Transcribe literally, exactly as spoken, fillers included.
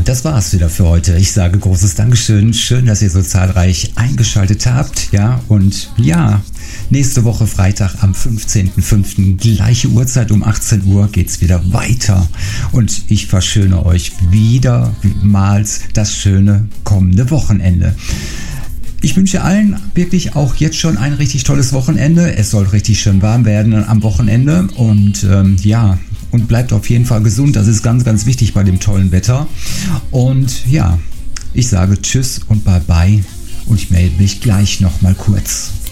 das war's wieder für heute. Ich sage großes Dankeschön. Schön, dass ihr so zahlreich eingeschaltet habt. Ja, und ja, nächste Woche Freitag am fünfzehnten fünften gleiche Uhrzeit um achtzehn Uhr geht's wieder weiter. Und ich verschöne euch wiedermals das schöne kommende Wochenende. Ich wünsche allen wirklich auch jetzt schon ein richtig tolles Wochenende. Es soll richtig schön warm werden am Wochenende. Und ähm, ja, und bleibt auf jeden Fall gesund. Das ist ganz, ganz wichtig bei dem tollen Wetter. Und ja, ich sage Tschüss und Bye-bye. Und ich melde mich gleich nochmal kurz.